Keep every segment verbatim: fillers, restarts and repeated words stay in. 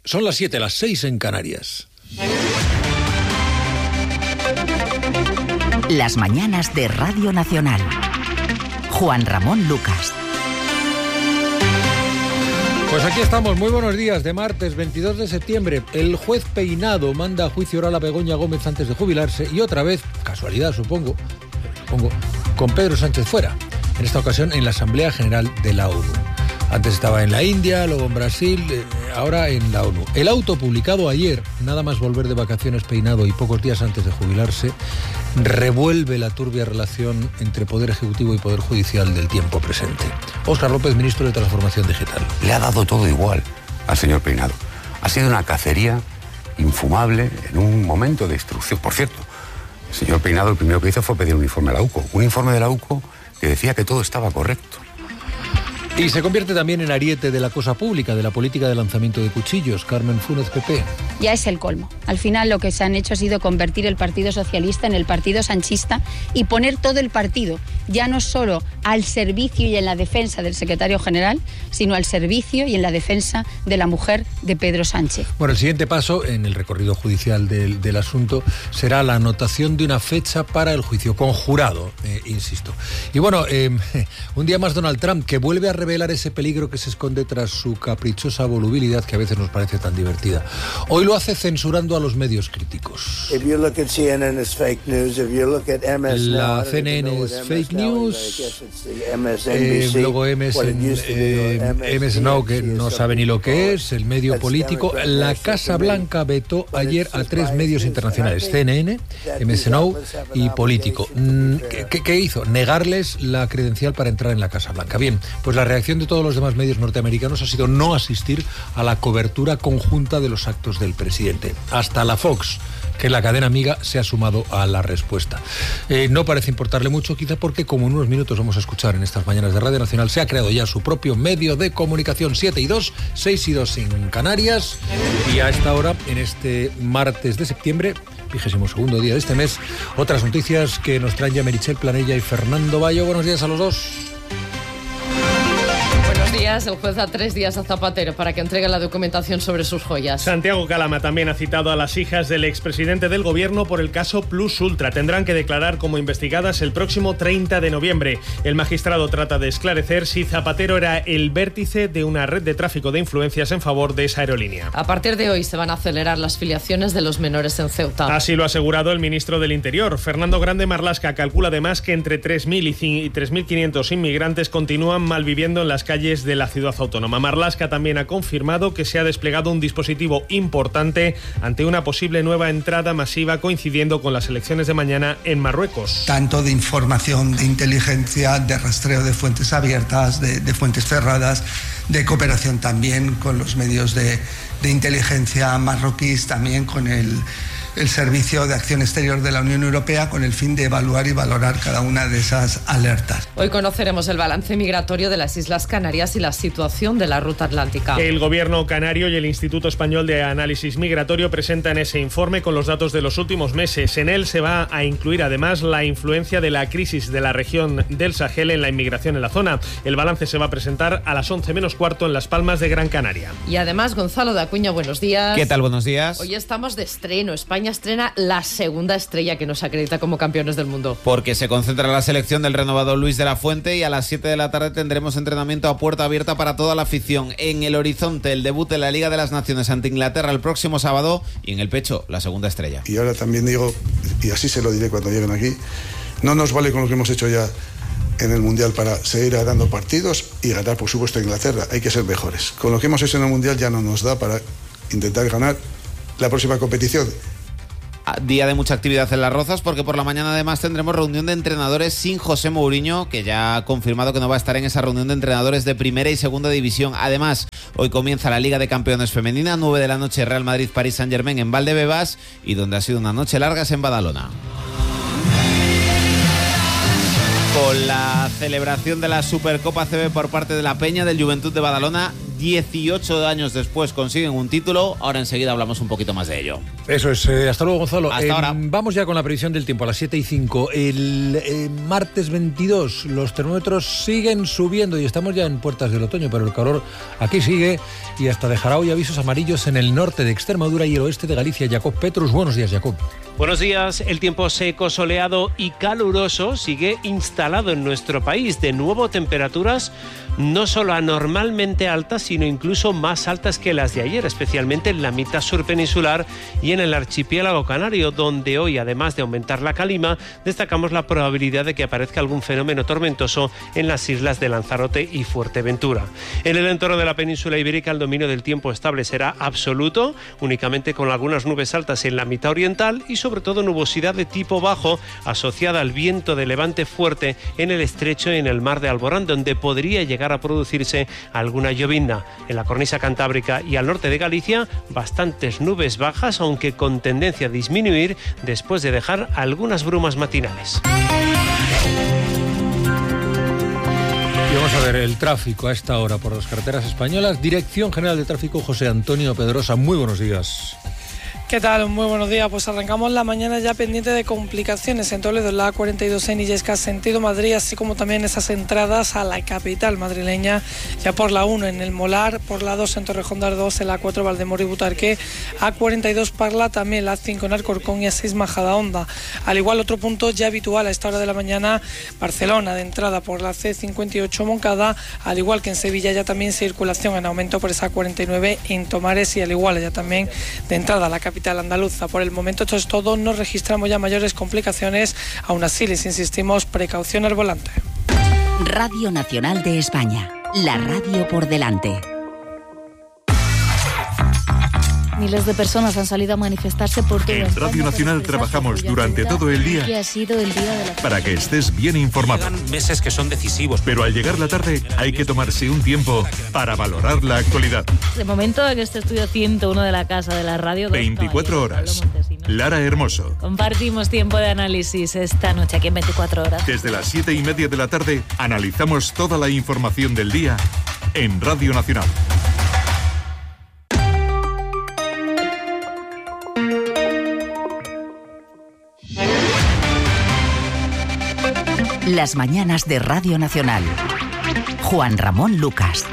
Son las siete, las seis en Canarias. Las mañanas de Radio Nacional. Juan Ramón Lucas. Pues aquí estamos, muy buenos días, de martes veintidós de septiembre. El juez Peinado manda a juicio oral a Begoña Gómez antes de jubilarse y otra vez, casualidad supongo, supongo, con Pedro Sánchez fuera, en esta ocasión en la Asamblea General de la ONU. Antes estaba en la India, luego en Brasil, eh, ahora en la ONU. El auto publicado ayer, nada más volver de vacaciones Peinado y pocos días antes de jubilarse, revuelve la turbia relación entre Poder Ejecutivo y Poder Judicial del tiempo presente. Óscar López, ministro de Transformación Digital. Le ha dado todo igual al señor Peinado. Ha sido una cacería infumable en un momento de instrucción. Por cierto, el señor Peinado lo primero que hizo fue pedir un informe a la UCO. Un informe de la UCO que decía que todo estaba correcto. Y se convierte también en ariete de la cosa pública, de la política de lanzamiento de cuchillos. Carmen Fúnez, P P. Ya es el colmo. Al final lo que se han hecho ha sido convertir el Partido Socialista en el Partido Sanchista y poner todo el partido, ya no solo al servicio y en la defensa del secretario general, sino al servicio y en la defensa de la mujer de Pedro Sánchez. Bueno, el siguiente paso en el recorrido judicial del, del asunto será la anotación de una fecha para el juicio, conjurado, eh, insisto. Y bueno, eh, un día más Donald Trump, que vuelve a revelar ese peligro que se esconde tras su caprichosa volubilidad que a veces nos parece tan divertida. Hoy lo hace censurando a los medios críticos. La C N N es fake news, eh, luego M S, eh, M S Now, que no sabe ni lo que es, el medio político. La Casa Blanca vetó ayer a tres medios internacionales, C N N, M S Now y Político. ¿Qué, qué hizo? Negarles la credencial para entrar en la Casa Blanca. Bien, pues la reacción de todos los demás medios norteamericanos ha sido no asistir a la cobertura conjunta de los actos del presidente. Hasta la Fox, que es la cadena amiga, se ha sumado a la respuesta. Eh, no parece importarle mucho, quizá porque, como en unos minutos vamos a escuchar en estas mañanas de Radio Nacional, se ha creado ya su propio medio de comunicación. Siete y dos, seis y dos en Canarias. Y a esta hora, en este martes de septiembre, vigésimo segundo día de este mes, otras noticias que nos traen ya Meritxell Planella y Fernando Bayo. Buenos días a los dos. Días, el juez da tres días a Zapatero para que entregue la documentación sobre sus joyas. Santiago Calama también ha citado a las hijas del expresidente del gobierno por el caso Plus Ultra. Tendrán que declarar como investigadas el próximo treinta de noviembre. El magistrado trata de esclarecer si Zapatero era el vértice de una red de tráfico de influencias en favor de esa aerolínea. A partir de hoy se van a acelerar las filiaciones de los menores en Ceuta. Así lo ha asegurado el ministro del Interior. Fernando Grande Marlaska calcula además que entre tres mil y tres mil quinientos inmigrantes continúan malviviendo en las calles de la ciudad autónoma. Marlaska también ha confirmado que se ha desplegado un dispositivo importante ante una posible nueva entrada masiva coincidiendo con las elecciones de mañana en Marruecos. Tanto de información, de inteligencia, de rastreo de fuentes abiertas, de, de fuentes cerradas, de cooperación también con los medios de, de inteligencia marroquíes, también con el el Servicio de Acción Exterior de la Unión Europea, con el fin de evaluar y valorar cada una de esas alertas. Hoy conoceremos el balance migratorio de las Islas Canarias y la situación de la ruta atlántica. El Gobierno canario y el Instituto Español de Análisis Migratorio presentan ese informe con los datos de los últimos meses. En él se va a incluir además la influencia de la crisis de la región del Sahel en la inmigración en la zona. El balance se va a presentar a las once menos cuarto en Las Palmas de Gran Canaria. Y además, Gonzalo de Acuña, buenos días. ¿Qué tal? Buenos días. Hoy estamos de estreno. España estrena la segunda estrella que nos acredita como campeones del mundo. Porque se concentra la selección del renovado Luis de la Fuente y a las siete de la tarde tendremos entrenamiento a puerta abierta para toda la afición. En el horizonte, el debut de la Liga de las Naciones ante Inglaterra el próximo sábado y en el pecho, la segunda estrella. Y ahora también digo, y así se lo diré cuando lleguen aquí, no nos vale con lo que hemos hecho ya en el Mundial para seguir ganando partidos y ganar, por supuesto, a Inglaterra. Hay que ser mejores. Con lo que hemos hecho en el Mundial ya no nos da para intentar ganar la próxima competición. Día de mucha actividad en Las Rozas porque por la mañana además tendremos reunión de entrenadores sin José Mourinho, que ya ha confirmado que no va a estar en esa reunión de entrenadores de primera y segunda división. Además, hoy comienza la Liga de Campeones Femenina, nueve de la noche Real Madrid París Saint-Germain en Valdebebas y donde ha sido una noche larga es en Badalona. Con la celebración de la Supercopa A C B por parte de la Peña del Juventud de Badalona, dieciocho años después consiguen un título. Ahora enseguida hablamos un poquito más de ello. Eso es. Eh, hasta luego, Gonzalo. Hasta eh, ahora. Vamos ya con la previsión del tiempo a las siete y cinco. El eh, martes veintidós los termómetros siguen subiendo y estamos ya en puertas del otoño, pero el calor aquí sigue y hasta dejará hoy avisos amarillos en el norte de Extremadura y el oeste de Galicia. Jacob Petrus, buenos días, Jacob. Buenos días. El tiempo seco, soleado y caluroso sigue instalado en nuestro país. De nuevo, temperaturas no solo anormalmente altas, sino incluso más altas que las de ayer, especialmente en la mitad sur peninsular y en el archipiélago canario, donde hoy, además de aumentar la calima, destacamos la probabilidad de que aparezca algún fenómeno tormentoso en las islas de Lanzarote y Fuerteventura. En el entorno de la península ibérica, el dominio del tiempo estable será absoluto, únicamente con algunas nubes altas en la mitad oriental y sobre todo nubosidad de tipo bajo asociada al viento de levante fuerte en el estrecho y en el mar de Alborán, donde podría llegar a producirse alguna llovizna. En la cornisa cantábrica y al norte de Galicia, bastantes nubes bajas, aunque con tendencia a disminuir después de dejar algunas brumas matinales. Y vamos a ver el tráfico a esta hora por las carreteras españolas. Dirección General de Tráfico, José Antonio Pedrosa. Muy buenos días. ¿Qué tal? Muy buenos días. Pues arrancamos la mañana ya pendiente de complicaciones en Toledo, en la A cuarenta y dos en Illescas, sentido Madrid, así como también esas entradas a la capital madrileña, ya por la uno en el Molar, por la dos en Torrejón de Ardoz, en la cuatro Valdemoro y Butarque, A cuarenta y dos Parla, también la A cinco en Alcorcón y A seis Majadahonda. Al igual, otro punto ya habitual a esta hora de la mañana, Barcelona, de entrada por la C cincuenta y ocho Moncada, al igual que en Sevilla ya también circulación en aumento por esa A cuarenta y nueve en Tomares y al igual ya también de entrada a la capital andaluza. Por el momento esto es todo, no registramos ya mayores complicaciones, aún así les insistimos, precaución al volante. Radio Nacional de España, la radio por delante. Miles de personas han salido a manifestarse por todo En Radio Nacional trabajamos durante todo el día que ha sido el día de la... para que estés bien informado. Llegan meses que son decisivos. Pero al llegar la tarde hay que tomarse un tiempo para valorar la actualidad. De momento en este estudio ciento uno de la Casa de la Radio... veinticuatro horas. Lara Hermoso. Compartimos tiempo de análisis esta noche aquí en veinticuatro horas. Desde las siete y media de la tarde analizamos toda la información del día en Radio Nacional. Las mañanas de Radio Nacional. Juan Ramón Lucas.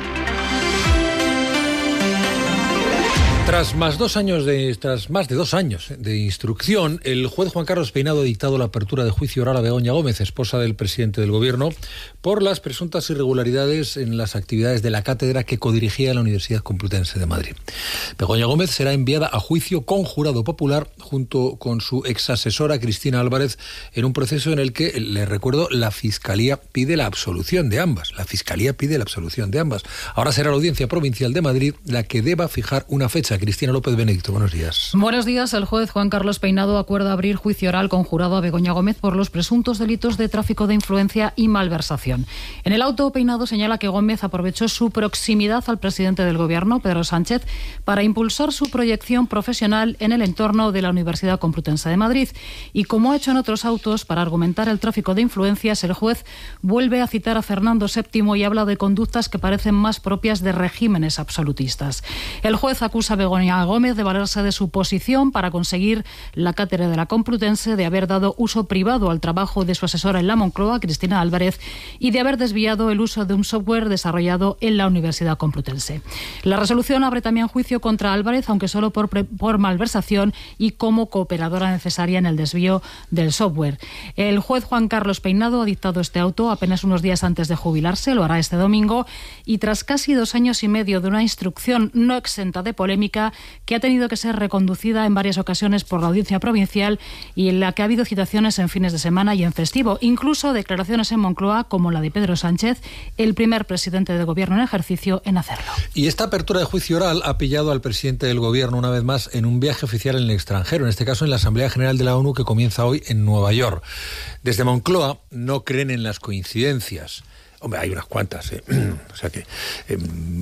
Tras más dos años de tras más de dos años de instrucción, el juez Juan Carlos Peinado ha dictado la apertura de juicio oral a Begoña Gómez, esposa del presidente del Gobierno, por las presuntas irregularidades en las actividades de la cátedra que codirigía la Universidad Complutense de Madrid. Begoña Gómez será enviada a juicio con jurado popular junto con su exasesora Cristina Álvarez en un proceso en el que, le recuerdo, la Fiscalía pide la absolución de ambas. La Fiscalía pide la absolución de ambas. Ahora será la Audiencia Provincial de Madrid la que deba fijar una fecha. Cristina López Benedicto, buenos días. Buenos días. El juez Juan Carlos Peinado acuerda abrir juicio oral con jurado a Begoña Gómez por los presuntos delitos de tráfico de influencia y malversación. En el auto, Peinado señala que Gómez aprovechó su proximidad al presidente del Gobierno, Pedro Sánchez, para impulsar su proyección profesional en el entorno de la Universidad Complutense de Madrid. Y como ha hecho en otros autos, para argumentar el tráfico de influencias, el juez vuelve a citar a Fernando séptimo y habla de conductas que parecen más propias de regímenes absolutistas. El juez acusa a Begoña Gómez de valerse de su posición para conseguir la cátedra de la Complutense, de haber dado uso privado al trabajo de su asesora en la Moncloa, Cristina Álvarez, y de haber desviado el uso de un software desarrollado en la Universidad Complutense. La resolución abre también juicio contra Álvarez, aunque solo por, por malversación y como cooperadora necesaria en el desvío del software. El juez Juan Carlos Peinado ha dictado este auto apenas unos días antes de jubilarse, lo hará este domingo, y tras casi dos años y medio de una instrucción no exenta de polémica, que ha tenido que ser reconducida en varias ocasiones por la Audiencia Provincial y en la que ha habido citaciones en fines de semana y en festivo, incluso declaraciones en Moncloa como la de Pedro Sánchez, el primer presidente de Gobierno en ejercicio en hacerlo. Y esta apertura de juicio oral ha pillado al presidente del Gobierno una vez más en un viaje oficial en el extranjero, en este caso en la Asamblea General de la ONU, que comienza hoy en Nueva York. Desde Moncloa no creen en las coincidencias. Hombre, hay unas cuantas, ¿eh? O sea que eh,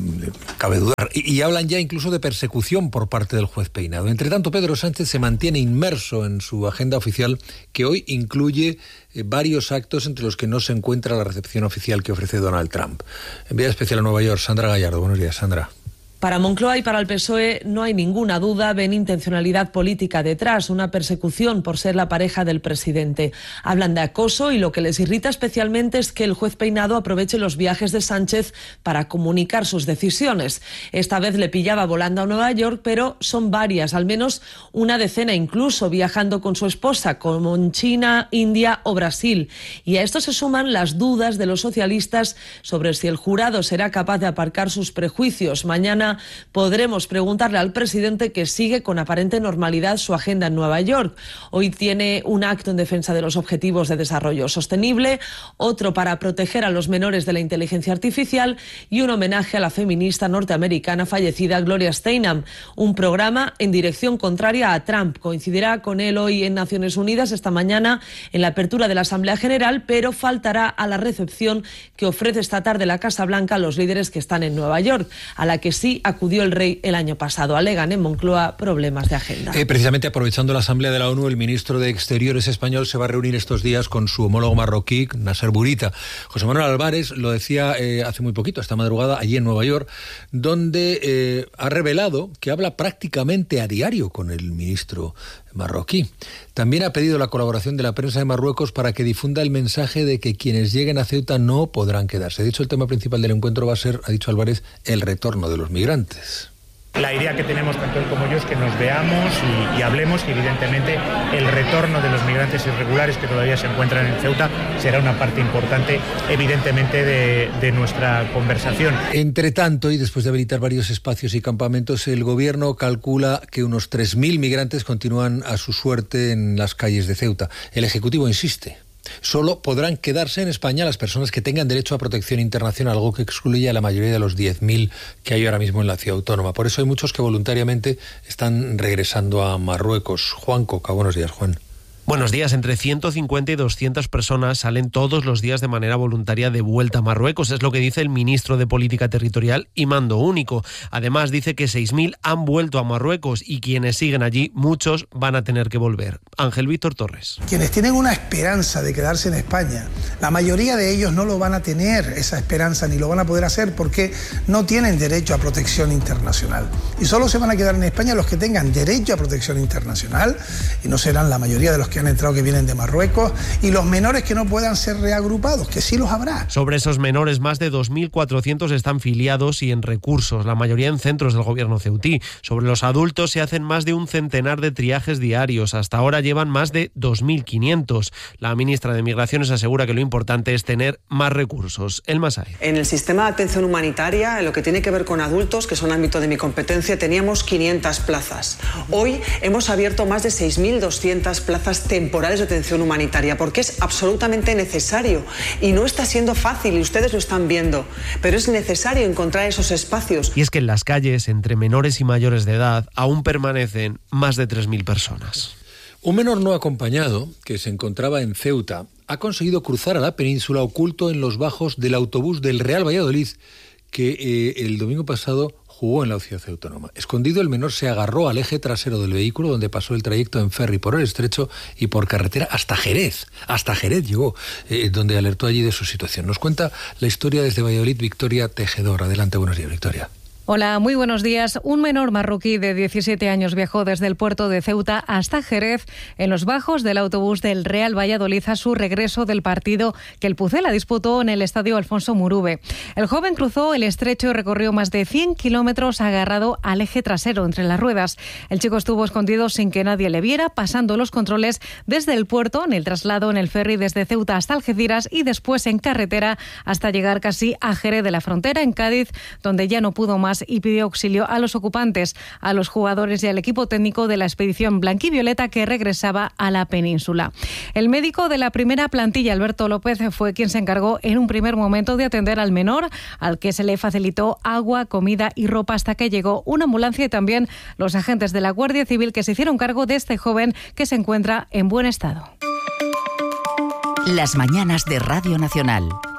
cabe dudar. Y, y hablan ya incluso de persecución por parte del juez Peinado. Entre tanto, Pedro Sánchez se mantiene inmerso en su agenda oficial, que hoy incluye eh, varios actos entre los que no se encuentra la recepción oficial que ofrece Donald Trump. Enviada especial a Nueva York, Sandra Gallardo. Buenos días, Sandra. Para Moncloa y para el P S O E no hay ninguna duda, ven intencionalidad política detrás, una persecución por ser la pareja del presidente. Hablan de acoso y lo que les irrita especialmente es que el juez Peinado aproveche los viajes de Sánchez para comunicar sus decisiones. Esta vez le pillaba volando a Nueva York, pero son varias, al menos una decena incluso, viajando con su esposa, como en China, India o Brasil. Y a esto se suman las dudas de los socialistas sobre si el jurado será capaz de aparcar sus prejuicios. Mañana podremos preguntarle al presidente, que sigue con aparente normalidad su agenda en Nueva York. Hoy tiene un acto en defensa de los objetivos de desarrollo sostenible, otro para proteger a los menores de la inteligencia artificial y un homenaje a la feminista norteamericana fallecida Gloria Steinem. Un programa en dirección contraria a Trump. Coincidirá con él hoy en Naciones Unidas, esta mañana en la apertura de la Asamblea General, pero faltará a la recepción que ofrece esta tarde la Casa Blanca a los líderes que están en Nueva York, a la que sí acudió el rey el año pasado. Alegan en Moncloa problemas de agenda. Eh, precisamente aprovechando la Asamblea de la ONU, el ministro de Exteriores español se va a reunir estos días con su homólogo marroquí, Nasser Bourita. José Manuel Álvarez lo decía eh, hace muy poquito, esta madrugada, allí en Nueva York, donde eh, ha revelado que habla prácticamente a diario con el ministro marroquí. También ha pedido la colaboración de la prensa de Marruecos para que difunda el mensaje de que quienes lleguen a Ceuta no podrán quedarse. De hecho, el tema principal del encuentro va a ser, ha dicho Álvarez, el retorno de los migrantes. La idea que tenemos tanto él como yo es que nos veamos y, y hablemos, y evidentemente el retorno de los migrantes irregulares que todavía se encuentran en Ceuta será una parte importante, evidentemente, de, de nuestra conversación. Entre tanto, y después de habilitar varios espacios y campamentos, el gobierno calcula que unos tres mil migrantes continúan a su suerte en las calles de Ceuta. El Ejecutivo insiste. Solo podrán quedarse en España las personas que tengan derecho a protección internacional, algo que excluye a la mayoría de los diez mil que hay ahora mismo en la ciudad autónoma. Por eso hay muchos que voluntariamente están regresando a Marruecos. Juan Coca, buenos días, Juan. Buenos días. Entre ciento cincuenta y doscientas personas salen todos los días de manera voluntaria de vuelta a Marruecos. Es lo que dice el ministro de Política Territorial y Mando Único. Además, dice que seis mil han vuelto a Marruecos y quienes siguen allí, muchos van a tener que volver. Ángel Víctor Torres. Quienes tienen una esperanza de quedarse en España, la mayoría de ellos no lo van a tener, esa esperanza, ni lo van a poder hacer porque no tienen derecho a protección internacional. Y solo se van a quedar en España los que tengan derecho a protección internacional, y no serán la mayoría de los que han entrado que vienen de Marruecos, y los menores que no puedan ser reagrupados, que sí los habrá. Sobre esos menores, más de dos mil cuatrocientos están filiados y en recursos, la mayoría en centros del gobierno ceutí. Sobre los adultos se hacen más de un centenar de triajes diarios. Hasta ahora llevan más de dos mil quinientos. La ministra de Migraciones asegura que lo importante es tener más recursos. El Masai. En el sistema de atención humanitaria, en lo que tiene que ver con adultos, que son ámbito de mi competencia, teníamos quinientas plazas. Hoy hemos abierto más de seis mil doscientas plazas temporales de atención humanitaria, porque es absolutamente necesario y no está siendo fácil, y ustedes lo están viendo, pero es necesario encontrar esos espacios. Y es que en las calles, entre menores y mayores de edad, aún permanecen más de tres mil personas. Un menor no acompañado, que se encontraba en Ceuta, ha conseguido cruzar a la península oculto en los bajos del autobús del Real Valladolid, que eh, el domingo pasado jugó en la ciudad autónoma. Escondido, el menor se agarró al eje trasero del vehículo, donde pasó el trayecto en ferry por el estrecho y por carretera hasta Jerez. Hasta Jerez llegó, eh, donde alertó allí de su situación. Nos cuenta la historia desde Valladolid, Victoria Tejedor. Adelante, buenos días, Victoria. Hola, muy buenos días. Un menor marroquí de diecisiete años viajó desde el puerto de Ceuta hasta Jerez en los bajos del autobús del Real Valladolid a su regreso del partido que el Pucela disputó en el estadio Alfonso Murube. El joven cruzó el estrecho y recorrió más de cien kilómetros agarrado al eje trasero entre las ruedas. El chico estuvo escondido sin que nadie le viera, pasando los controles desde el puerto, en el traslado en el ferry desde Ceuta hasta Algeciras y después en carretera hasta llegar casi a Jerez de la Frontera, en Cádiz, donde ya no pudo más y pidió auxilio a los ocupantes, a los jugadores y al equipo técnico de la expedición blanquivioleta que regresaba a la península. El médico de la primera plantilla, Alberto López, fue quien se encargó en un primer momento de atender al menor, al que se le facilitó agua, comida y ropa hasta que llegó una ambulancia y también los agentes de la Guardia Civil que se hicieron cargo de este joven que se encuentra en buen estado. Las mañanas de Radio Nacional.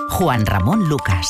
Juan Ramón Lucas.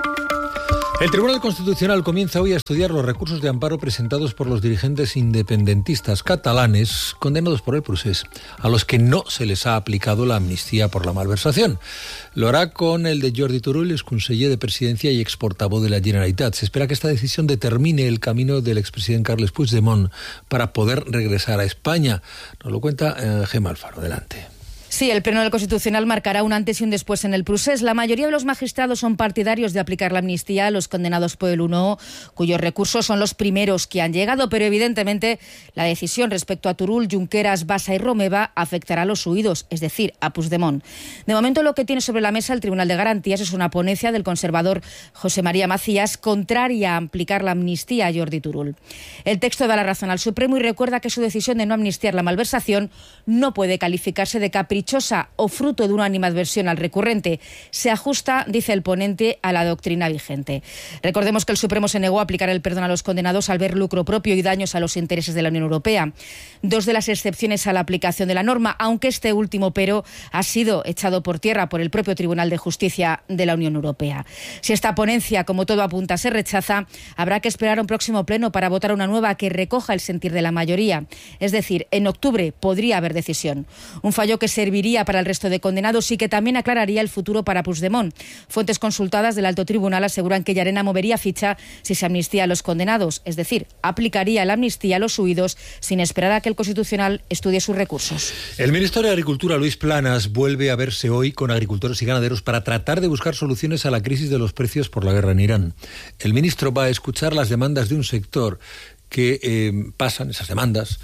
El Tribunal Constitucional comienza hoy a estudiar los recursos de amparo presentados por los dirigentes independentistas catalanes condenados por el procés, a los que no se les ha aplicado la amnistía por la malversación. Lo hará con el de Jordi Turull, exconseller de Presidencia y exportavoz de la Generalitat. Se espera que esta decisión determine el camino del expresidente Carles Puigdemont para poder regresar a España. Nos lo cuenta eh, Gemma Alfaro. Adelante. Sí, el Pleno del Constitucional marcará un antes y un después en el procés. La mayoría de los magistrados son partidarios de aplicar la amnistía a los condenados por el uno O, cuyos recursos son los primeros que han llegado, pero evidentemente la decisión respecto a Turull, Junqueras, Bassa y Romeva afectará a los huidos, es decir, a Puigdemont. De momento, lo que tiene sobre la mesa el Tribunal de Garantías es una ponencia del conservador José María Macías contraria a aplicar la amnistía a Jordi Turull. El texto da la razón al Supremo y recuerda que su decisión de no amnistiar la malversación no puede calificarse de caprichosa o fruto de una animadversión al recurrente. Se ajusta, dice el ponente, a la doctrina vigente. Recordemos que el Supremo se negó a aplicar el perdón a los condenados al ver lucro propio y daños a los intereses de la Unión Europea. Dos de las excepciones a la aplicación de la norma, aunque este último pero ha sido echado por tierra por el propio Tribunal de Justicia de la Unión Europea. Si esta ponencia, como todo apunta, se rechaza, habrá que esperar a un próximo pleno para votar una nueva que recoja el sentir de la mayoría. Es decir, en octubre podría haber decisión. Un fallo que serviría para el resto de condenados y que también aclararía el futuro para Puigdemont. Fuentes consultadas del Alto Tribunal aseguran que Llarena movería ficha si se amnistía a los condenados, es decir, aplicaría la amnistía a los huidos sin esperar a que el Constitucional estudie sus recursos. El ministro de Agricultura, Luis Planas, vuelve a verse hoy con agricultores y ganaderos para tratar de buscar soluciones a la crisis de los precios por la guerra en Irán. El ministro va a escuchar las demandas de un sector que eh, pasan, esas demandas,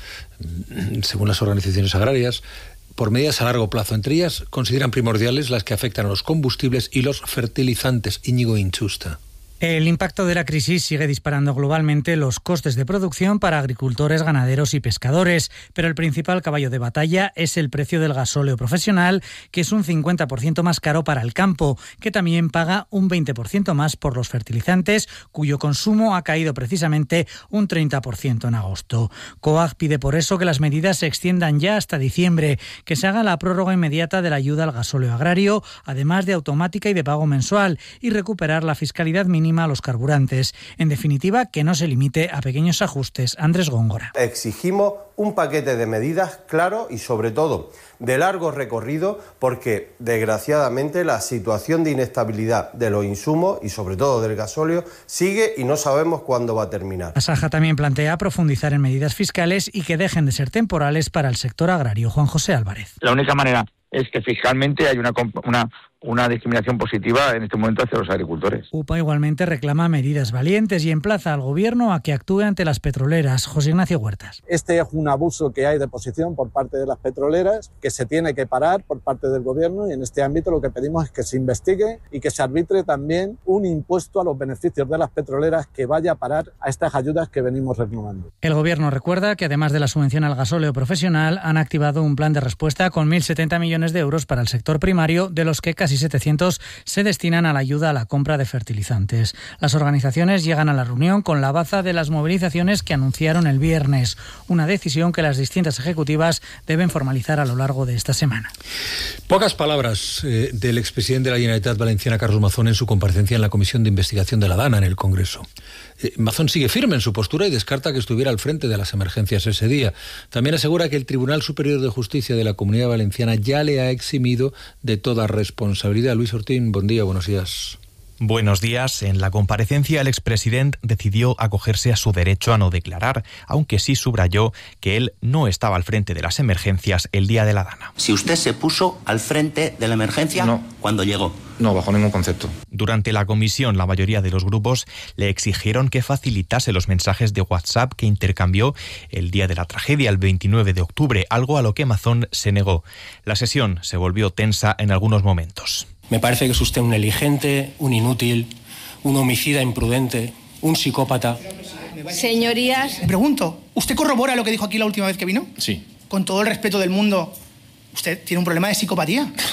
según las organizaciones agrarias, por medidas a largo plazo. Entre ellas consideran primordiales las que afectan a los combustibles y los fertilizantes. Íñigo Inchusta. El impacto de la crisis sigue disparando globalmente los costes de producción para agricultores, ganaderos y pescadores, pero el principal caballo de batalla es el precio del gasóleo profesional, que es un cincuenta por ciento más caro para el campo, que también paga un veinte por ciento más por los fertilizantes, cuyo consumo ha caído precisamente un treinta por ciento en agosto. COAG pide por eso que las medidas se extiendan ya hasta diciembre, que se haga la prórroga inmediata de la ayuda al gasóleo agrario, además de automática y de pago mensual, y recuperar la fiscalidad mínima a los carburantes. En definitiva, que no se limite a pequeños ajustes. Andrés Góngora. Exigimos un paquete de medidas claro y sobre todo de largo recorrido, porque desgraciadamente la situación de inestabilidad de los insumos y sobre todo del gasóleo sigue y no sabemos cuándo va a terminar. La Saja también plantea profundizar en medidas fiscales y que dejen de ser temporales para el sector agrario. Juan José Álvarez. La única manera es que fiscalmente hay una, una, una discriminación positiva en este momento hacia los agricultores. UPA igualmente reclama medidas valientes y emplaza al Gobierno a que actúe ante las petroleras. José Ignacio Huertas. Este es un abuso que hay de posición por parte de las petroleras, que se tiene que parar por parte del Gobierno, y en este ámbito lo que pedimos es que se investigue y que se arbitre también un impuesto a los beneficios de las petroleras que vaya a parar a estas ayudas que venimos reclamando. El Gobierno recuerda que además de la subvención al gasóleo profesional, han activado un plan de respuesta con mil setenta millones de euros para el sector primario, de los que casi setecientos se destinan a la ayuda a la compra de fertilizantes. Las organizaciones llegan a la reunión con la baza de las movilizaciones que anunciaron el viernes, una decisión que las distintas ejecutivas deben formalizar a lo largo de esta semana. Pocas palabras eh, del expresidente de la Generalitat Valenciana, Carlos Mazón, en su comparecencia en la Comisión de Investigación de la Dana en el Congreso. Eh, Mazón sigue firme en su postura y descarta que estuviera al frente de las emergencias ese día. También asegura que el Tribunal Superior de Justicia de la Comunidad Valenciana ya le ha eximido de toda responsabilidad. Luis Ortín, buen día, buenos días. Buenos días. En la comparecencia, el expresidente decidió acogerse a su derecho a no declarar, aunque sí subrayó que él no estaba al frente de las emergencias el día de la Dana. Si usted se puso al frente de la emergencia no. cuando llegó. No, bajo ningún concepto. Durante la comisión, la mayoría de los grupos le exigieron que facilitase los mensajes de WhatsApp que intercambió el día de la tragedia, el veintinueve de octubre, algo a lo que Mazón se negó. La sesión se volvió tensa en algunos momentos. Me parece que es usted un negligente, un inútil, un homicida imprudente, un psicópata. Señorías... Me pregunto, ¿usted corrobora lo que dijo aquí la última vez que vino? Sí. Con todo el respeto del mundo, ¿usted tiene un problema de psicopatía?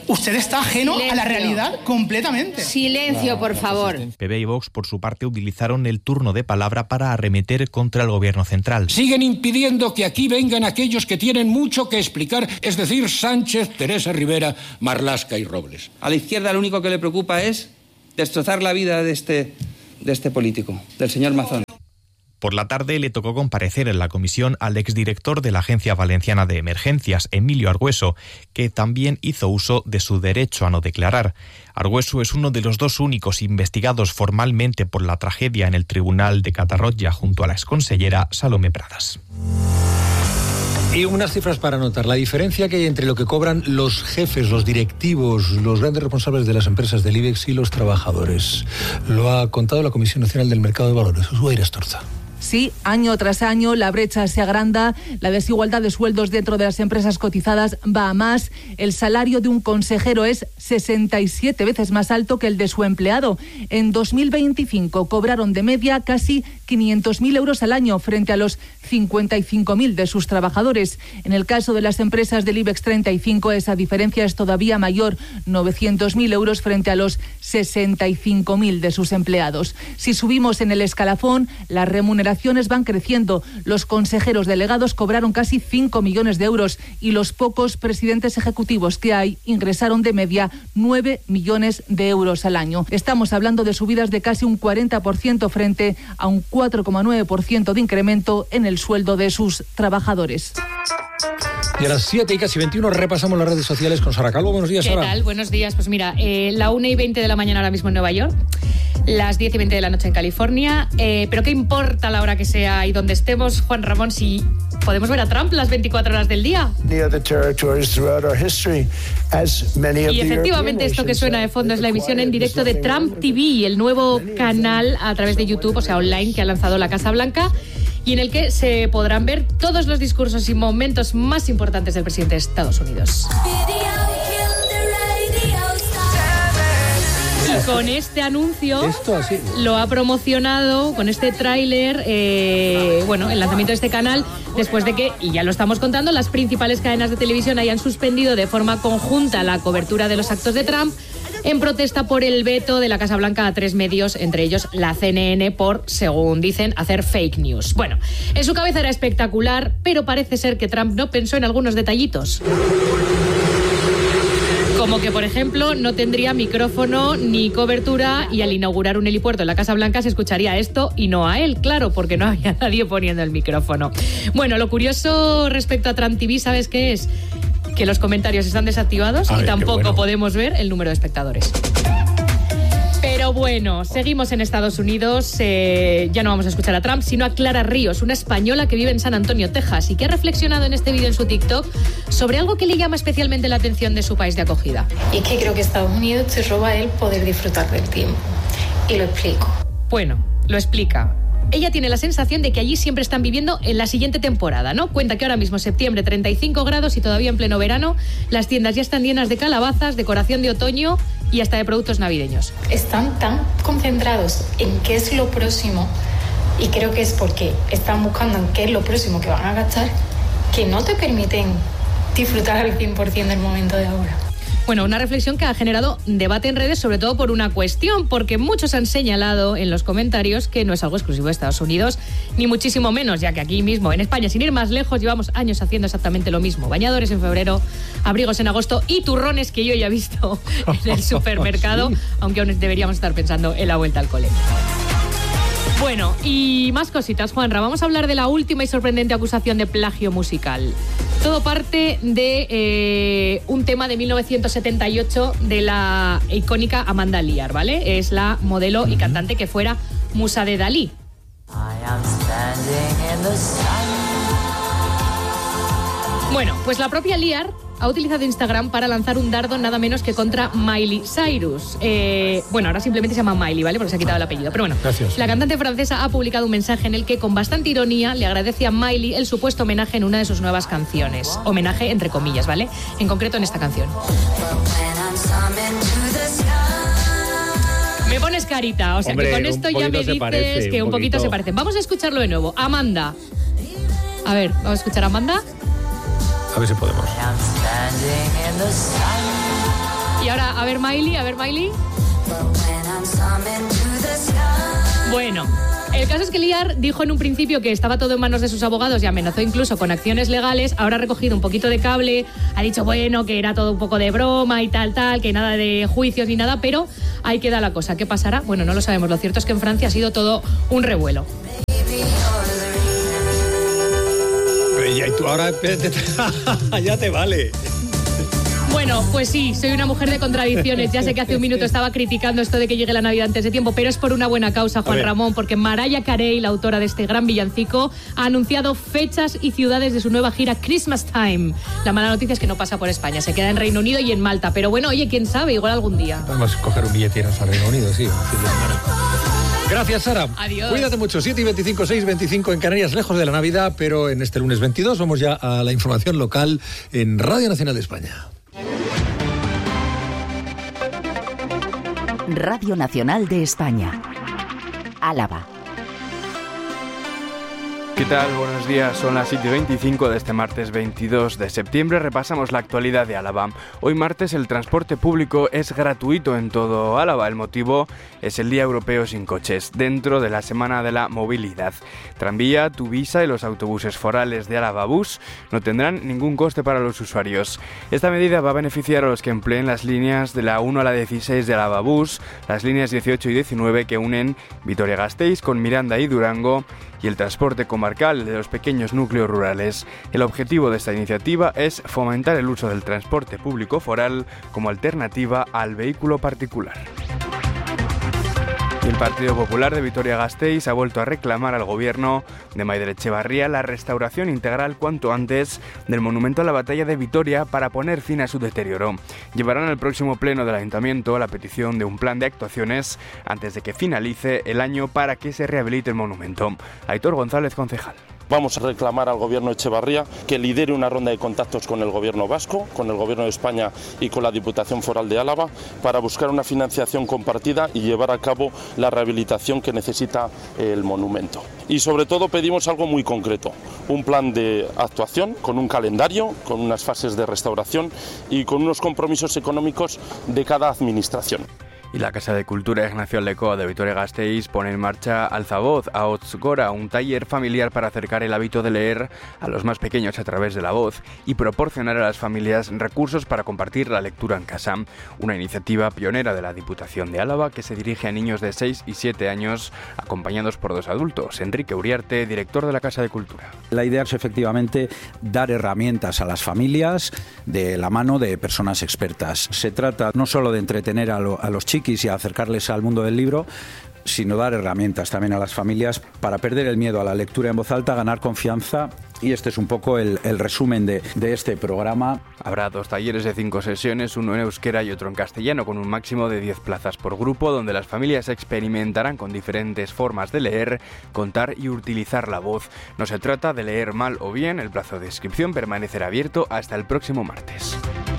Usted está ajeno Silencio. a la realidad completamente. Silencio, por favor. P B y Vox, por su parte, utilizaron el turno de palabra para arremeter contra el gobierno central. Siguen impidiendo que aquí vengan aquellos que tienen mucho que explicar, es decir, Sánchez, Teresa Rivera, Marlaska y Robles. A la izquierda lo único que le preocupa es destrozar la vida de este, de este político, del señor Mazón. Por la tarde le tocó comparecer en la comisión al exdirector de la Agencia Valenciana de Emergencias, Emilio Argüeso, que también hizo uso de su derecho a no declarar. Argüeso es uno de los dos únicos investigados formalmente por la tragedia en el Tribunal de Catarroja junto a la exconsellera Salomé Pradas. Y unas cifras para anotar. La diferencia que hay entre lo que cobran los jefes, los directivos, los grandes responsables de las empresas del IBEX y los trabajadores. Lo ha contado la Comisión Nacional del Mercado de Valores. Usuaira Astorza. Sí, año tras año la brecha se agranda, la desigualdad de sueldos dentro de las empresas cotizadas va a más. El salario de un consejero es sesenta y siete veces más alto que el de su empleado. En dos mil veinticinco cobraron de media casi quinientos mil euros al año frente a los cincuenta y cinco mil de sus trabajadores. En el caso de las empresas del IBEX treinta y cinco esa diferencia es todavía mayor, novecientos mil euros frente a los sesenta y cinco mil de sus empleados. Si subimos en el escalafón, la remuneración van creciendo. Los consejeros delegados cobraron casi cinco millones de euros y los pocos presidentes ejecutivos que hay ingresaron de media nueve millones de euros al año. Estamos hablando de subidas de casi un cuarenta por ciento frente a un cuatro coma nueve por ciento de incremento en el sueldo de sus trabajadores. Y a las siete y casi veintiuno repasamos las redes sociales con Sara Calvo. Buenos días, Sara. ¿Qué tal? Buenos días. Pues mira, eh, la una y veinte de la mañana ahora mismo en Nueva York, las diez y veinte de la noche en California. Eh, pero ¿qué importa la hora que sea y donde estemos, Juan Ramón, si podemos ver a Trump las veinticuatro horas del día? Y efectivamente esto que suena de fondo es la emisión en directo de Trump T V, el nuevo canal a través de YouTube, o sea, online, que ha lanzado la Casa Blanca, y en el que se podrán ver todos los discursos y momentos más importantes del presidente de Estados Unidos. Y con este anuncio Esto así. lo ha promocionado, con este tráiler, eh, bueno, el lanzamiento de este canal, después de que, y ya lo estamos contando, las principales cadenas de televisión hayan suspendido de forma conjunta la cobertura de los actos de Trump en protesta por el veto de la Casa Blanca a tres medios, entre ellos la C N N, por, según dicen, hacer fake news. Bueno, en su cabeza era espectacular, pero parece ser que Trump no pensó en algunos detallitos. Como que, por ejemplo, no tendría micrófono ni cobertura y al inaugurar un helipuerto en la Casa Blanca se escucharía esto y no a él, claro, porque no había nadie poniendo el micrófono. Bueno, lo curioso respecto a Trump T V, ¿sabes qué es? Que los comentarios están desactivados Ay, y tampoco bueno. podemos ver el número de espectadores. Pero bueno, seguimos en Estados Unidos. Eh, ya no vamos a escuchar a Trump, sino a Clara Ríos, una española que vive en San Antonio, Texas, y que ha reflexionado en este vídeo en su TikTok sobre algo que le llama especialmente la atención de su país de acogida. Y es que creo que Estados Unidos te roba el poder disfrutar del tiempo. Y lo explico. Bueno, lo explica. Ella tiene la sensación de que allí siempre están viviendo en la siguiente temporada, ¿no? Cuenta que ahora mismo septiembre, treinta y cinco grados y todavía en pleno verano, las tiendas ya están llenas de calabazas, decoración de otoño y hasta de productos navideños. Están tan concentrados en qué es lo próximo, y creo que es porque están buscando en qué es lo próximo que van a gastar, que no te permiten disfrutar al cien por ciento del momento de ahora. Bueno, una reflexión que ha generado debate en redes, sobre todo por una cuestión, porque muchos han señalado en los comentarios que no es algo exclusivo de Estados Unidos, ni muchísimo menos, ya que aquí mismo, en España, sin ir más lejos, llevamos años haciendo exactamente lo mismo. Bañadores en febrero, abrigos en agosto y turrones que yo ya he visto en el supermercado, sí. Aunque aún deberíamos estar pensando en la vuelta al cole. Bueno, y más cositas, Juanra. Vamos a hablar de la última y sorprendente acusación de plagio musical. Todo parte de eh, un tema de mil novecientos setenta y ocho de la icónica Amanda Lear, ¿vale? Es la modelo y cantante que fuera musa de Dalí. Bueno, pues la propia Lear ha utilizado Instagram para lanzar un dardo nada menos que contra Miley Cyrus. Eh, bueno, ahora simplemente se llama Miley, ¿vale? Porque se ha quitado el apellido. Pero bueno, gracias. La cantante francesa ha publicado un mensaje en el que, con bastante ironía, le agradece a Miley el supuesto homenaje en una de sus nuevas canciones. Homenaje entre comillas, ¿vale? En concreto en esta canción. Me pones carita, o sea, Hombre, que con esto ya me dices parece, que un, un poquito se parecen. Vamos a escucharlo de nuevo. Amanda. A ver, vamos a escuchar a Amanda. A ver si podemos. Y ahora, a ver Miley, a ver Miley. Bueno, el caso es que Liar dijo en un principio que estaba todo en manos de sus abogados y amenazó incluso con acciones legales. Ahora ha recogido un poquito de cable, ha dicho, bueno, que era todo un poco de broma y tal, tal, que nada de juicios ni nada, pero ahí queda la cosa. ¿Qué pasará? Bueno, no lo sabemos. Lo cierto es que en Francia ha sido todo un revuelo. Y tú ahora ya te vale. Bueno, pues sí, soy una mujer de contradicciones. Ya sé que hace un minuto estaba criticando esto de que llegue la Navidad antes de tiempo, pero es por una buena causa, Juan Ramón, porque Mariah Carey, la autora de este gran villancico, ha anunciado fechas y ciudades de su nueva gira Christmas Time. La mala noticia es que no pasa por España, se queda en Reino Unido y en Malta. Pero bueno, oye, quién sabe, igual algún día. Podemos coger un billete y irnos al Reino Unido, sí. Gracias, Sara. Adiós. Cuídate mucho. siete y veinticinco, seis y veinticinco en Canarias, lejos de la Navidad, pero en este lunes veintidós vamos ya a la información local en Radio Nacional de España. Radio Nacional de España. Álava. ¿Qué tal? Buenos días, son las siete y veinticinco de este martes veintidós de septiembre. Repasamos la actualidad de Álava. Hoy martes el transporte público es gratuito en todo Álava. El motivo es el Día Europeo sin Coches, dentro de la Semana de la Movilidad. Tranvía, Tuvisa y los autobuses forales de Álava Bus no tendrán ningún coste para los usuarios. Esta medida va a beneficiar a los que empleen las líneas de la uno a la dieciséis de Álava Bus, las líneas dieciocho y diecinueve que unen Vitoria-Gasteiz con Miranda y Durango, y el transporte comarcal de los pequeños núcleos rurales. El objetivo de esta iniciativa es fomentar el uso del transporte público foral como alternativa al vehículo particular. Y el Partido Popular de Vitoria-Gasteiz ha vuelto a reclamar al gobierno de Maider Etxebarria la restauración integral cuanto antes del monumento a la batalla de Vitoria para poner fin a su deterioro. Llevarán al próximo pleno del ayuntamiento la petición de un plan de actuaciones antes de que finalice el año para que se rehabilite el monumento. Aitor González, concejal. Vamos a reclamar al gobierno Etxebarria que lidere una ronda de contactos con el gobierno vasco, con el gobierno de España y con la Diputación Foral de Álava para buscar una financiación compartida y llevar a cabo la rehabilitación que necesita el monumento. Y sobre todo pedimos algo muy concreto, un plan de actuación con un calendario, con unas fases de restauración y con unos compromisos económicos de cada administración. Y la Casa de Cultura Ignacio Aldecoa de Vitoria-Gasteiz pone en marcha Alzavoz a Otzgora, un taller familiar para acercar el hábito de leer a los más pequeños a través de la voz y proporcionar a las familias recursos para compartir la lectura en casa. Una iniciativa pionera de la Diputación de Álava que se dirige a niños de seis y siete años acompañados por dos adultos. Enrique Uriarte, director de la Casa de Cultura. La idea es efectivamente dar herramientas a las familias de la mano de personas expertas. Se trata no solo de entretener a, lo, a los chicos y acercarles al mundo del libro, sino dar herramientas también a las familias para perder el miedo a la lectura en voz alta, ganar confianza. Y este es un poco el, el resumen de, de este programa. Habrá dos talleres de cinco sesiones, uno en euskera y otro en castellano, con un máximo de diez plazas por grupo, donde las familias experimentarán con diferentes formas de leer, contar y utilizar la voz. No se trata de leer mal o bien, el plazo de inscripción permanecerá abierto hasta el próximo martes.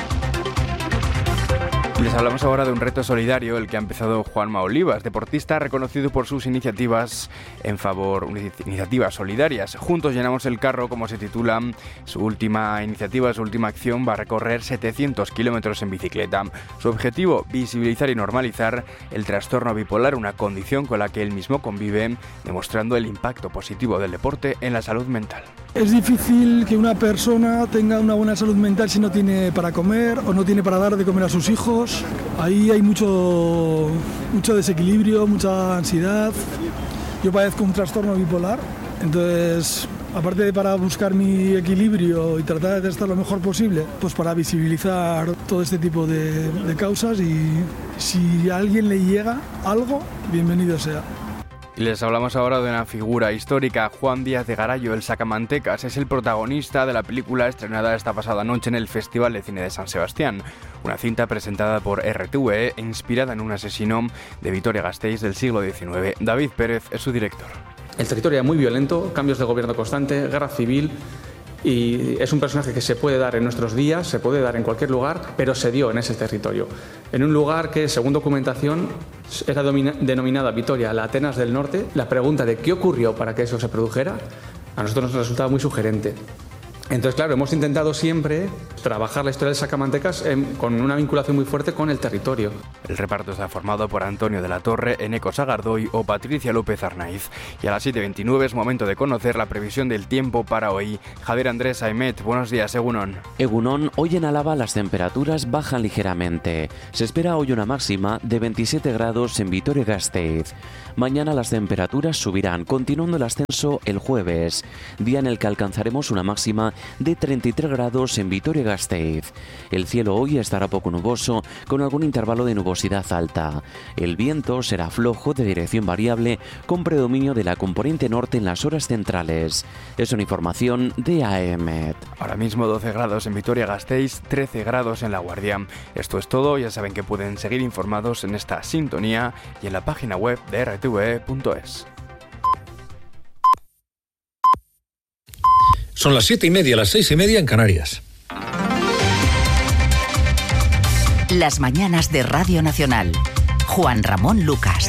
Les hablamos ahora de un reto solidario, el que ha empezado Juanma Olivas, deportista reconocido por sus iniciativas en favor, iniciativas solidarias. Juntos llenamos el carro, como se titula. Su última iniciativa, su última acción, va a recorrer setecientos kilómetros en bicicleta. Su objetivo, visibilizar y normalizar el trastorno bipolar, una condición con la que él mismo convive, demostrando el impacto positivo del deporte en la salud mental. Es difícil que una persona tenga una buena salud mental si no tiene para comer o no tiene para dar de comer a sus hijos. Ahí hay mucho, mucho desequilibrio, mucha ansiedad. Yo padezco un trastorno bipolar, entonces, aparte de para buscar mi equilibrio y tratar de estar lo mejor posible, pues para visibilizar todo este tipo de, de causas, y si a alguien le llega algo, bienvenido sea. Y les hablamos ahora de una figura histórica. Juan Díaz de Garayo, el sacamantecas, es el protagonista de la película estrenada esta pasada noche en el Festival de Cine de San Sebastián. Una cinta presentada por R T V E e inspirada en un asesino de Vitoria-Gasteiz del siglo diecinueve. David Pérez es su director. El territorio era muy violento, cambios de gobierno constante, guerra civil. Y es un personaje que se puede dar en nuestros días, se puede dar en cualquier lugar, pero se dio en ese territorio. En un lugar que, según documentación, era domina- denominada Vitoria, la Atenas del Norte. La pregunta de qué ocurrió para que eso se produjera, a nosotros nos resultaba muy sugerente. Entonces, claro, hemos intentado siempre trabajar la historia del Sacamantecas en, con una vinculación muy fuerte con el territorio. El reparto está formado por Antonio de la Torre, Eneco Sagardoy o Patricia López Arnaiz. Y a las siete veintinueve es momento de conocer la previsión del tiempo para hoy. Javier Andrés Aimet, buenos días, Egunon. Egunon, hoy en Álava las temperaturas bajan ligeramente. Se espera hoy una máxima de veintisiete grados en Vitoria-Gasteiz. Mañana las temperaturas subirán, continuando el ascenso el jueves, día en el que alcanzaremos una máxima de treinta y tres grados en Vitoria-Gasteiz. El cielo hoy estará poco nuboso, con algún intervalo de nubosidad alta. El viento será flojo de dirección variable, con predominio de la componente norte en las horas centrales. Es una información de A E M E T. Ahora mismo doce grados en Vitoria-Gasteiz, trece grados en La Guardia. Esto es todo, ya saben que pueden seguir informados en esta sintonía y en la página web de R T V E punto es. Son las siete y media, las seis y media en Canarias. Las mañanas de Radio Nacional. Juan Ramón Lucas.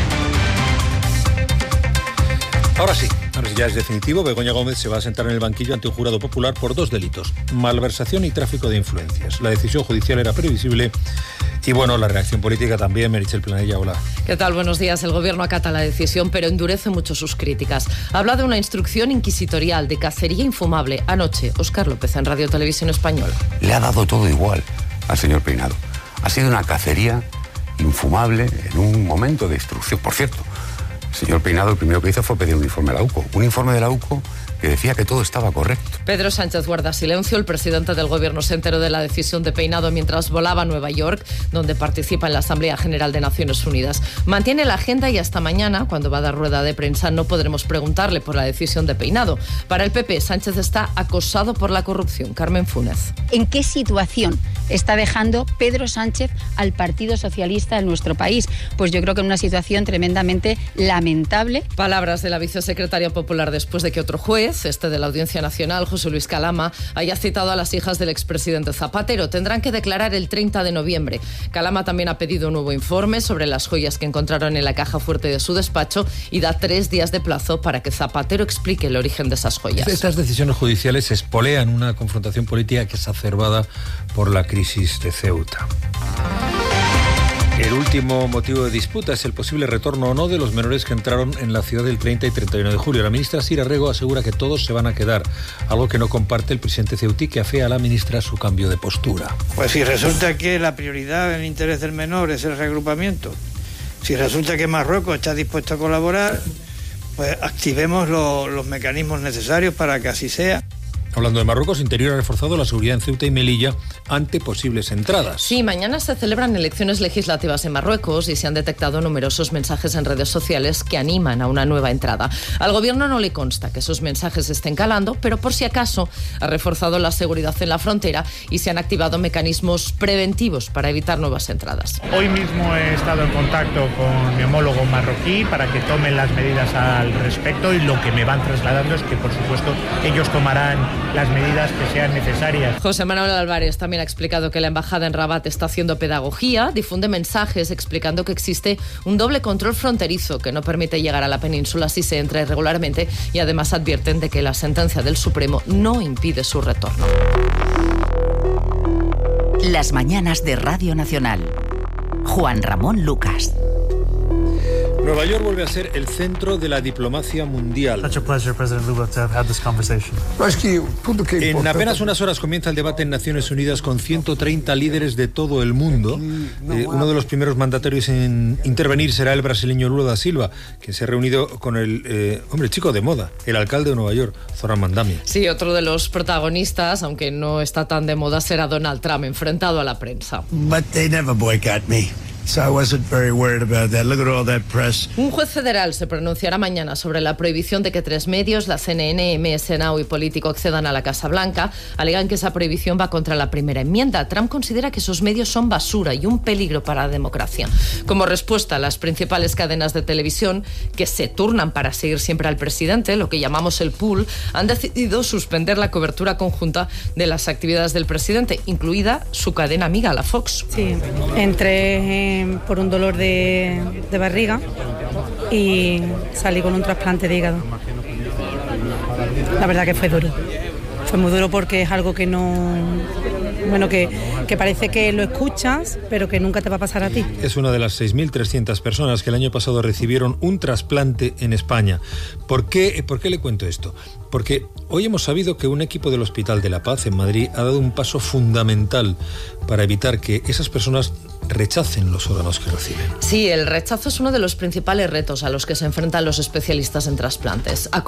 Ahora sí, ahora ya es definitivo. Begoña Gómez se va a sentar en el banquillo ante un jurado popular por dos delitos: malversación y tráfico de influencias. La decisión judicial era previsible y, bueno, la reacción política también. Meritxell Planella, hola. ¿Qué tal? Buenos días. El Gobierno acata la decisión, pero endurece mucho sus críticas. Habla de una instrucción inquisitorial de cacería infumable. Anoche, Óscar López en Radio Televisión Española. Le ha dado todo igual al señor Peinado. Ha sido una cacería infumable en un momento de instrucción. Por cierto, el señor Peinado lo primero que hizo fue pedir un informe a la U C O. Un informe de la U C O que decía que todo estaba correcto. Pedro Sánchez guarda silencio. El presidente del Gobierno se enteró de la decisión de Peinado mientras volaba a Nueva York, donde participa en la Asamblea General de Naciones Unidas. Mantiene la agenda y hasta mañana, cuando va a dar rueda de prensa, no podremos preguntarle por la decisión de Peinado. Para el P P, Sánchez está acosado por la corrupción. Carmen Funes. ¿En qué situación está dejando Pedro Sánchez al Partido Socialista en nuestro país? Pues yo creo que en una situación tremendamente lamentable. Palabras de la vicesecretaria popular después de que otro juez, este de la Audiencia Nacional, José Luis Calama, haya citado a las hijas del expresidente Zapatero. Tendrán que declarar el treinta de noviembre. Calama también ha pedido un nuevo informe sobre las joyas que encontraron en la caja fuerte de su despacho y da tres días de plazo para que Zapatero explique el origen de esas joyas. Estas decisiones judiciales espolean una confrontación política que es exacerbada por la crisis de Ceuta. El último motivo de disputa es el posible retorno o no de los menores que entraron en la ciudad del treinta y treinta y uno de julio. La ministra Sira Rego asegura que todos se van a quedar, algo que no comparte el presidente ceutí, que afea a la ministra su cambio de postura. Pues si resulta que la prioridad en el interés del menor es el reagrupamiento, si resulta que Marruecos está dispuesto a colaborar, pues activemos lo, los mecanismos necesarios para que así sea. Hablando de Marruecos, Interior ha reforzado la seguridad en Ceuta y Melilla ante posibles entradas. Sí, mañana se celebran elecciones legislativas en Marruecos y se han detectado numerosos mensajes en redes sociales que animan a una nueva entrada. Al gobierno no le consta que esos mensajes estén calando, pero por si acaso ha reforzado la seguridad en la frontera y se han activado mecanismos preventivos para evitar nuevas entradas. Hoy mismo he estado en contacto con mi homólogo marroquí para que tomen las medidas al respecto y lo que me van trasladando es que, por supuesto, ellos tomarán las medidas que sean necesarias. José Manuel Álvarez también ha explicado que la embajada en Rabat está haciendo pedagogía, difunde mensajes explicando que existe un doble control fronterizo que no permite llegar a la península si se entra irregularmente, y además advierten de que la sentencia del Supremo no impide su retorno. Las mañanas de Radio Nacional. Juan Ramón Lucas. Nueva York vuelve a ser el centro de la diplomacia mundial. En apenas unas horas comienza el debate en Naciones Unidas con ciento treinta líderes de todo el mundo. Eh, uno de los primeros mandatarios en intervenir será el brasileño Lula da Silva, que se ha reunido con el eh, hombre chico de moda, el alcalde de Nueva York, Zoran Mandami. Sí, otro de los protagonistas, aunque no está tan de moda, será Donald Trump, enfrentado a la prensa. But they never boycott me. So I wasn't very worried about that. Look at all that press. Un juez federal se pronunciará mañana sobre la prohibición de que tres medios, la C N N, M S Now y Político, accedan a la Casa Blanca. Alegan que esa prohibición va contra la primera enmienda. Trump considera que esos medios son basura y un peligro para la democracia. Como respuesta, las principales cadenas de televisión, que se turnan para seguir siempre al presidente, lo que llamamos el pool, han decidido suspender la cobertura conjunta de las actividades del presidente, incluida su cadena amiga, la Fox. Sí, entre... por un dolor de, de barriga y salí con un trasplante de hígado. La verdad que fue duro. Fue muy duro porque es algo que no... Bueno, que, que parece que lo escuchas, pero que nunca te va a pasar a ti. Es una de las seis mil trescientas personas que el año pasado recibieron un trasplante en España. ¿Por qué, ¿Por qué le cuento esto? Porque hoy hemos sabido que un equipo del Hospital de la Paz en Madrid ha dado un paso fundamental para evitar que esas personas rechacen los órganos que reciben. Sí, el rechazo es uno de los principales retos a los que se enfrentan los especialistas en trasplantes. A